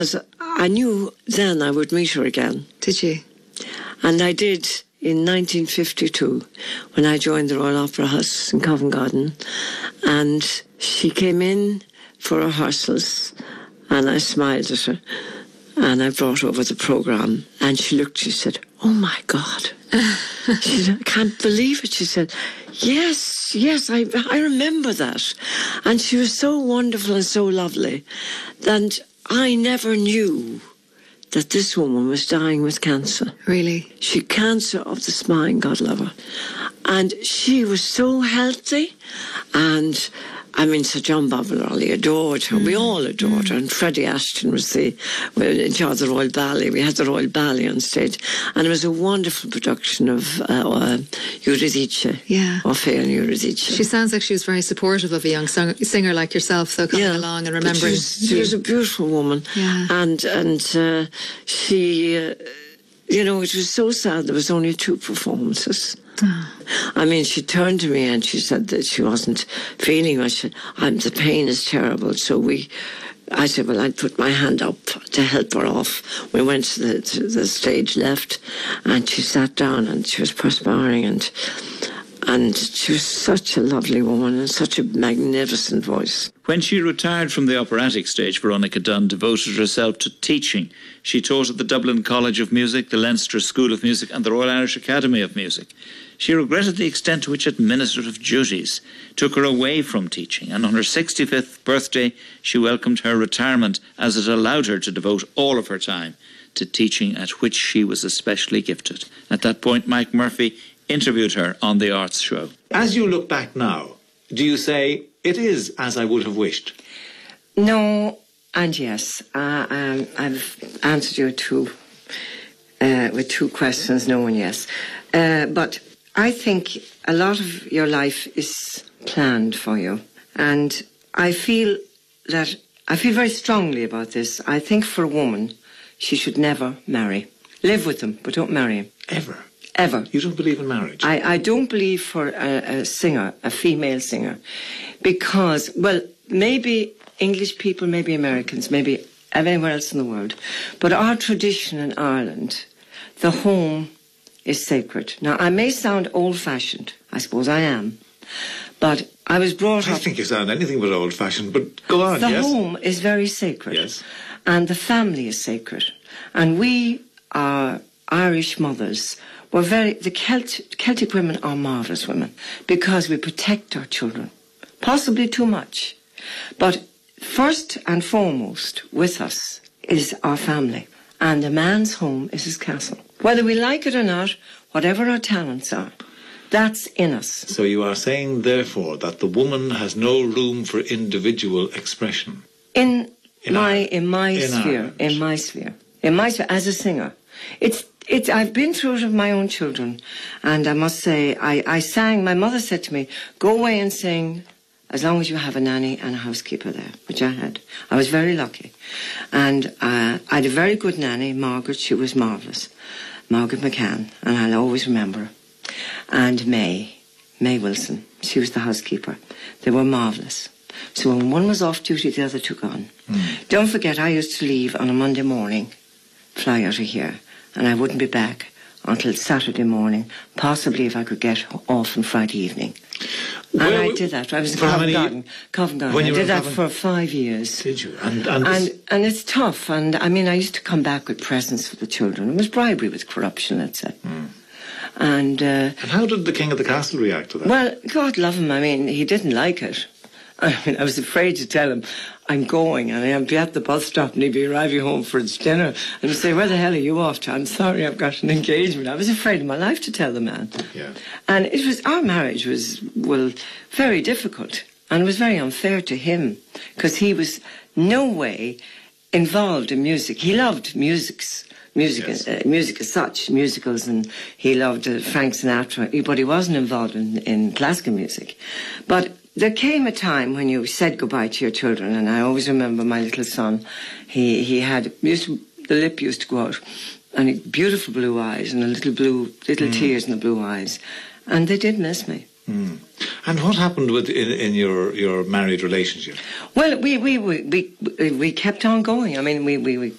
I knew then I would meet her again. Did you? And I did in 1952 when I joined the Royal Opera House in Covent Garden. And she came in for rehearsals and I smiled at her and I brought over the programme and she said, "Oh my God." She said, "I can't believe it." She said, yes, I remember that. And she was so wonderful and so lovely that I never knew that this woman was dying with cancer. Really? She had cancer of the spine, God love her. And she was so healthy. And I mean, Sir John Babalolly adored her. We all adored her. And Freddie Ashton was in charge of the Royal Ballet. We had the Royal Ballet on stage. And it was a wonderful production of Eurydice. Yeah. Orfeo and Eurydice. She sounds like she was very supportive of a young singer like yourself, though, coming along and remembering. She was a beautiful woman. Yeah. And she, it was so sad there was only 2 performances. Oh. I mean, she turned to me and she said that she wasn't feeling much. The pain is terrible. So I said, well, I'd put my hand up to help her off. We went to the stage left and she sat down and she was perspiring and she was such a lovely woman and such a magnificent voice. When she retired from the operatic stage, Veronica Dunn devoted herself to teaching. She taught at the Dublin College of Music, the Leinster School of Music and the Royal Irish Academy of Music. She regretted the extent to which administrative duties took her away from teaching, and on her 65th birthday she welcomed her retirement as it allowed her to devote all of her time to teaching, at which she was especially gifted. At that point, Mike Murphy interviewed her on The Arts Show. As you look back now, do you say, it is as I would have wished? No and yes. I've answered you with 2 questions, no and yes. But I think a lot of your life is planned for you. And I feel very strongly about this. I think for a woman, she should never marry. Live with them, but don't marry him. Ever? Ever. You don't believe in marriage? I don't believe for a singer, a female singer, because, well, maybe English people, maybe Americans, maybe anywhere else in the world, but our tradition in Ireland, the home is sacred. Now, I may sound old-fashioned. I suppose I am. But I was brought up... I think you sound anything but old-fashioned, but go on, yes? The home is very sacred. Yes. And the family is sacred. And we, our Irish mothers, were the Celtic women are marvellous women because we protect our children. Possibly too much. But first and foremost with us is our family. And a man's home is his castle. Whether we like it or not, whatever our talents are, that's in us. So you are saying, therefore, that the woman has no room for individual expression? In my sphere, as a singer. I've been through it with my own children. And I must say, I sang, my mother said to me, go away and sing as long as you have a nanny and a housekeeper there, which I had. I was very lucky. And I had a very good nanny, Margaret. She was marvellous. Margaret McCann, and I'll always remember her. And May Wilson, she was the housekeeper. They were marvellous. So when one was off duty, the other took on. Don't forget, I used to leave on a Monday morning, fly out of here, and I wouldn't be back until Saturday morning, possibly if I could get off on Friday evening. And I did that. I was in Covent Garden. I did that for 5 years. Did you? And it's tough. And I mean, I used to come back with presents for the children. It was bribery with corruption, let's say. And how did the King of the Castle react to that? Well, God love him. I mean, he didn't like it. I mean, I was afraid to tell him I'm going, and I'd be at the bus stop and he'd be arriving home for his dinner. And he'd say, where the hell are you off to? I'm sorry, I've got an engagement. I was afraid of my life to tell the man. Yeah. And our marriage was, well, very difficult. And it was very unfair to him, because he was no way involved in music. He loved music as such, musicals, and he loved Frank Sinatra, but he wasn't involved in classical music. But there came a time when you said goodbye to your children, and I always remember my little son. He had the lip used to go out, and beautiful blue eyes, and little tears in the blue eyes, and they did miss me. Mm. And what happened in your married relationship? Well, we kept on going. I mean, we